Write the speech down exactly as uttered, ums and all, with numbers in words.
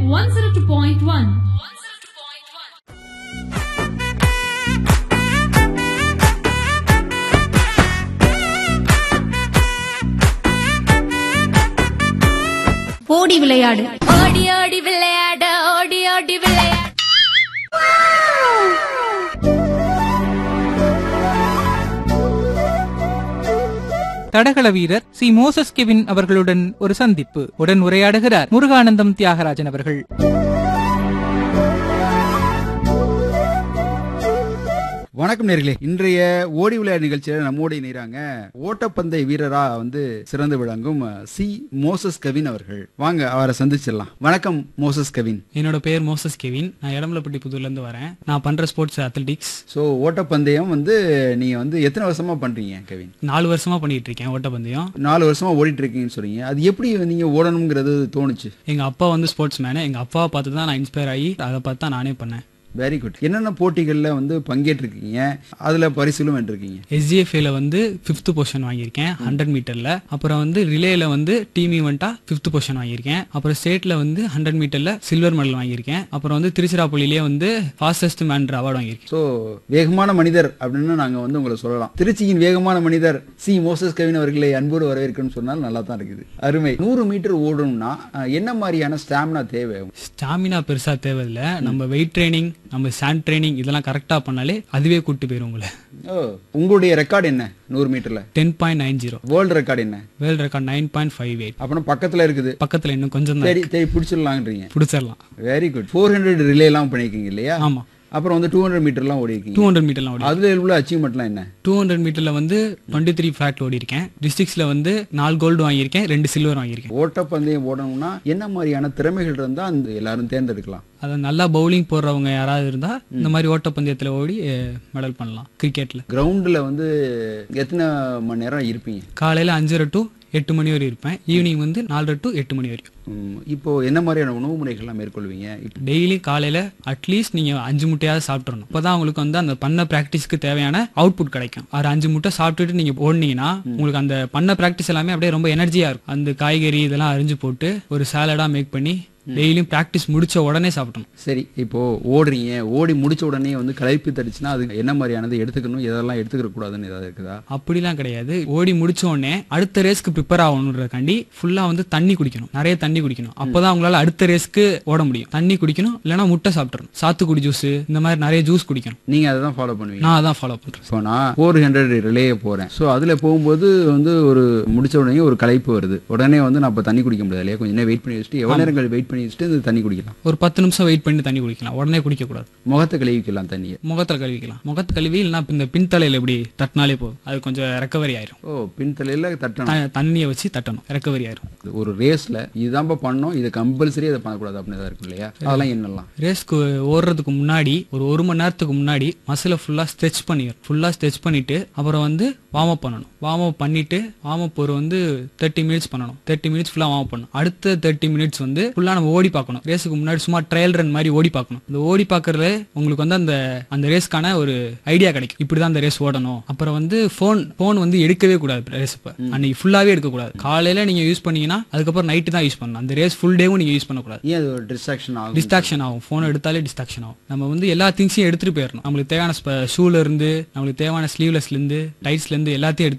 one oh two point one. ஓடி விளையாடு ஓடி ஓடி விளையாட ஓடி ஓடி விளையாட. தடகள வீரர் சி மோசஸ் கெவின் அவர்களுடன் ஒரு சந்திப்பு. உடன் உரையாடுகிறார் முருகானந்தம் தியாகராஜன் அவர்கள். வணக்கம் நேர்களே. இன்றைய ஓடி விளையாடு நிகழ்ச்சியில நம்மோடு இணைறாங்க ஓட்டப்பந்தய வீரரா வந்து சிறந்து விளங்கும் சி மோசஸ் கெவின் அவர்கள். வாங்க அவரை சந்திச்சிடலாம். வணக்கம் மோசஸ் கெவின். என்னோட பேர் மோசஸ் கெவின். நான் எடமலப்பட்டி புதூர்ல இருந்து வரேன். நான் பண்ற ஸ்போர்ட்ஸ் அத்லெட்டிக்ஸ். ஸோ ஓட்டப்பந்தயம் வந்து நீங்க வந்து எத்தனை வருஷமா பண்றீங்க கெவின்? நாலு வருஷமா பண்ணிட்டு இருக்கேன் ஓட்டப்பந்தயம். நாலு வருஷமா ஓடிட்டு இருக்கீங்கன்னு சொல்றீங்க. அது எப்படி நீங்க ஓடணுங்கிறது தோணுச்சு? எங்க அப்பா வந்து ஸ்போர்ட்ஸ் மேனு. எங்க அப்பாவை பார்த்து தான் நான் இன்ஸ்பயர் ஆகி அதை பார்த்து தான் நானே பண்ணேன். Very good. என்னென்ன போட்டிகள்ல வந்து பங்கேற்றிருக்கீங்க, அதுல பரிசுலும் வென்றிருக்கீங்க? எஸ்ஜிஎஃப்ல வந்து பிப்த் பொசிஷன் வாங்கியிருக்கேன் ஹண்ட்ரட் மீட்டர்ல. அப்புறம் வந்து ரிலேல வந்து டீம் ஈவெண்டா பிப்த் பொசிஷன் வாங்கியிருக்கேன். அப்புறம் ஸ்டேட்ல வந்து ஹண்ட்ரட் மீட்டர்ல சில்வர் மெடல் வாங்கியிருக்கேன். அப்புறம் வந்து திருச்சிராப்பள்ளியிலேயே வந்து ஃபாஸ்டஸ்ட் மேன் அவார்டு வாங்கியிருக்கேன். ஸோ வேகமான மனிதர் அப்படின்னு நாங்க வந்து உங்களை சொல்லலாம். திருச்சியின் வேகமான மனிதர் சி மோசஸ் கெவின் அவர்களை அன்போடு வரவேற்கணும்னு சொன்னால் நல்லா தான் இருக்குது. அருமை. நூறு மீட்டர் ஓடணும்னா என்ன மாதிரியான ஸ்டாமினா தேவை? ஸ்டாமினா பெருசா தேவையில்லை. நம்ம வெயிட் ட்ரைனிங், நம்ம சாண்ட் ட்ரைனிங் இதெல்லாம் கரெக்டா பண்ணாலே அதுவே கூட்டு போயிரும் உங்களை. உங்களுடைய ரெக்கார்டு என்ன நூறு மீட்டர்ல? Ten point nine zero. World record என்ன? World record nine point five eight. அப்புறம் பக்கத்துல இருக்குது. பக்கத்துல இன்னும் கொஞ்சம் தேடி தேடி பிடிச்சிடலாங்கிறீங்க. பிடிச்சிடலாம். Very good. Four hundred relay எல்லாம் பண்ணிருக்கீங்க இல்லையா? ஆமா. அப்புறம் வந்து டூ ஹண்ட்ரட் மீட்டர்லாம் ஓடி இருக்கீங்க. டூ ஹண்ட்ரட் மீட்டர்லாம் ஓடி. அதுல உள்ள அச்சீவ்மெண்ட்லாம் என்ன? டூ ஹண்ட்ரட் மீட்டர்ல வந்து டுவெண்ட்டி த்ரீ ஃபேக்ட் ஓடி இருக்கேன். டிஸ்ட்ரிக்ட்ஸ்ல வந்து நாலு கோல்டு வாங்கியிருக்கேன், ரெண்டு சில்வர் வாங்கியிருக்கேன். ஓட்டப்பந்தயம் ஓடணும்னா என்ன மாதிரியான திறமைகள் இருந்தா அந்த எல்லாரும் தேர்ந்தெடுக்கலாம்? அதை நல்லா பவுலிங் போடுறவங்க யாராவது இருந்தா இந்த மாதிரி ஓட்டப்பந்தயத்துல ஓடி மெடல் பண்ணலாம். கிரிக்கெட்ல கிரவுண்ட்ல வந்து எத்தனை மணி நேரம் இருப்பீங்க? காலையில அஞ்சரை டு எட்டு மணி வரை இருப்பேன். ஈவினிங் வந்து நாலரை டு எட்டு மணி வரைக்கும். இப்போ என்ன மாதிரியான உணவு முறைகள்லாம் மேற்கொள்வீங்க? டெய்லி காலையில அட்லீஸ்ட் நீங்க அஞ்சு முட்டையாவது சாப்பிட்றணும். அப்பதான் உங்களுக்கு வந்து அந்த பண்ண பிராக்டிஸ்க்கு தேவையான அவுட்புட் கிடைக்கும். அது அஞ்சு முட்டை சாப்பிட்டுட்டு நீங்க ஓடினீங்கன்னா உங்களுக்கு அந்த பண்ண பிராக்டிஸ் எல்லாமே அப்படியே ரொம்ப எனர்ஜியா இருக்கும். அந்த காய்கறி இதெல்லாம் அரிஞ்சு போட்டு ஒரு சாலடா மேக் பண்ணி டெய்லியும் பிராக்டிஸ் முடிச்ச உடனே சாப்பிடணும். சரி, இப்போ ஓடுறீங்க, ஓடி முடிச்ச உடனே வந்து களைப்பு தடிச்சுன்னா அது என்ன மாதிரியானது எடுத்துக்கணும், எதெல்லாம் எடுத்துக்க கூடாதுன்னு ஏதாவது இருக்குதா? அப்படிலாம் கிடையாது. ஓடி முடிச்ச உடனே அடுத்த ரேஸ்க்கு ப்ரிப்பேர் ஆகணுன்றதுக்காண்டி ஃபுல்லா வந்து தண்ணி குடிக்கணும், நிறைய தண்ணி குடிக்கணும். அப்பதான் உங்களால அடுத்த ரேஸ்க்கு ஓட முடியும். தண்ணி குடிக்கணும், இல்லைன்னா முட்டை சாப்பிடணும், சாத்துக்குடி ஜூஸ் இந்த மாதிரி நிறைய ஜூஸ் குடிக்கணும். நீங்க அதை தான் ஃபாலோ பண்ணுவீங்க? நான் அதான் ஃபாலோ பண்றேன். இப்போ நான் ஃபோர் ஹண்ட்ரட் ரிலே போறேன். ஸோ அதுல போகும்போது வந்து ஒரு முடிச்ச உடனே ஒரு களைப்பு வருது. உடனே வந்து நான் இப்போ தண்ணி குடிக்க முடியாது இல்லையா? கொஞ்சம் நேரம் வெயிட் பண்ணி வச்சுட்டு எவ்வளவு நேரங்கள் வெயிட் பண்ணி வச்சுட்டு இந்த தண்ணி குடிக்கலாம். ஒரு பத்து நிமிஷம் வெயிட் பண்ணி தண்ணி குடிக்கலாம். உடனே குடிக்க கூடாது. முகத்தை கழுவிக்கலாம். தண்ணியை முகத்துல கழுவிக்கலாம். முகத்தை கழுவி இல்லைன்னா இந்த பின்தலையில எப்படி தட்டினாலே போதும், அது கொஞ்சம் ரெக்கவரி ஆயிரும். ஓ, பின்தலையில தட்டணும், தண்ணியை வச்சு தட்டணும், ரெக்கவரி ஆயிரும். ஒரு ரேஸ்ல இதுதான் பண்ணணும், இது கம்பல்சரி அதை பண்ணக்கூடாது அப்படின்னு தான் இருக்கும் இல்லையா? அதெல்லாம் என்னெல்லாம்? ரேஸ்க்கு ஓடுறதுக்கு முன்னாடி ஒரு ஒரு மணி நேரத்துக்கு முன்னாடி மசில ஃபுல்லா ஸ்ட்ரெச் பண்ணிடும். ஃபுல்லா ஸ்ட்ரெச் பண்ணிட்டு அப்புறம் வந்து வார்ம் அப் பண்ணணும். வார்ம் அப் பண்ணிட்டு வார்ம் அப் ஒரு வந்து தேர்ட்டி மினிட்ஸ் பண்ணணும். தேர்ட்டி மினிட்ஸ் ஃபுல்லா வார்ம் அப் பண்ணணும். அடுத்த தேர்ட்டி மினிட்ஸ் வந்து ஃபுல்லா நம்ம ஓடி பார்க்கணும். ரேஸுக்கு முன்னாடி சும்மா ட்ரையல் ரன் மாதிரி ஓடி பார்க்கணும். இந்த ஓடி பார்க்கறதுல உங்களுக்கு வந்து அந்த அந்த ரேஸ்க்கான ஒரு ஐடியா கிடைக்கும். இப்படிதான் அந்த ரேஸ் ஓடணும். அப்புறம் வந்து போன் போன் வந்து எடுக்கவே கூடாது. ரேஸ் அன்னைக்கு ஃபுல்லாவே எடுக்க கூடாது. காலையில நீங்க யூஸ் பண்ணீங்கன்னா அதுக்கப்புறம் நைட்டு தான் யூஸ் பண்ணணும். அந்த ரேஸ் ஃபுல் டேவும் நீங்க யூஸ் பண்ணக்கூடாது. ஏன் அது டிஸ்ட்ராக்ஷன் ஆகும்? டிஸ்ட்ராக்ஷன் ஆகும். போன் எடுத்தாலே டிஸ்ட்ராக்ஷன் ஆகும். நம்ம வந்து எல்லா திங்ஸையும் எடுத்துட்டு போயிடணும். நம்மளுக்கு தேவையான ஷூல இருந்து நம்மளுக்கு தேவையான ஸ்லீவ்லெஸ்ல இருந்து டைட்ஸ்ல இருந்து எல்லாத்தையும்